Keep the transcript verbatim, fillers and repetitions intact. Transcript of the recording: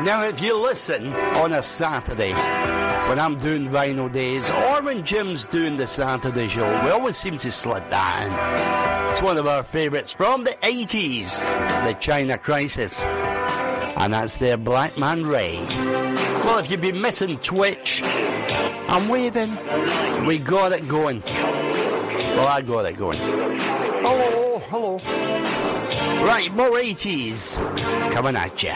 Now, if you listen on a Saturday, when I'm doing Vinyl Days, or when Jim's doing the Saturday show, we always seem to slip that in. It's one of our favourites from the eighties, the China Crisis. And that's their Black Man Ray. Well, if you've been missing Twitch, I'm waving. We got it going. Well, I got it going. Hello, hello. Right, more eighties coming at ya.